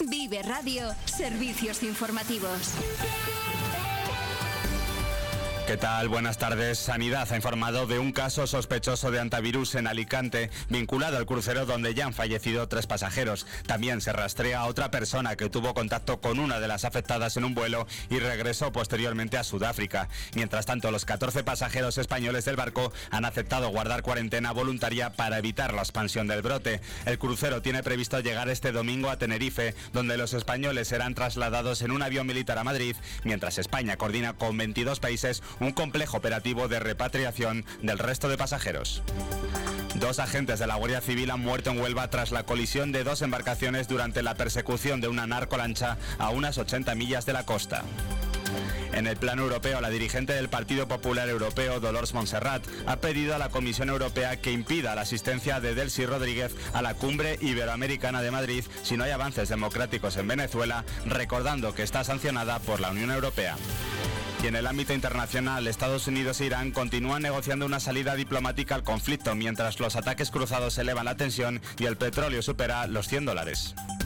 Vive Radio, servicios informativos. ¿Qué tal? Buenas tardes. Sanidad ha informado de un caso sospechoso de hantavirus en Alicante, vinculado al crucero donde ya han fallecido 3 pasajeros. También se rastrea a otra persona que tuvo contacto con una de las afectadas en un vuelo y regresó posteriormente a Sudáfrica. Mientras tanto, los 14 pasajeros españoles del barco han aceptado guardar cuarentena voluntaria para evitar la expansión del brote. El crucero tiene previsto llegar este domingo a Tenerife, donde los españoles serán trasladados en un avión militar a Madrid, mientras España coordina con 22 países un complejo operativo de repatriación del resto de pasajeros. 2 agentes de la Guardia Civil han muerto en Huelva tras la colisión de 2 embarcaciones durante la persecución de una narcolancha a unas 80 millas de la costa. En el plano europeo, la dirigente del Partido Popular Europeo, Dolors Montserrat, ha pedido a la Comisión Europea que impida la asistencia de Delcy Rodríguez a la Cumbre Iberoamericana de Madrid si no hay avances democráticos en Venezuela, recordando que está sancionada por la Unión Europea. Y en el ámbito internacional, Estados Unidos e Irán continúan negociando una salida diplomática al conflicto, mientras los ataques cruzados elevan la tensión y el petróleo supera los $100.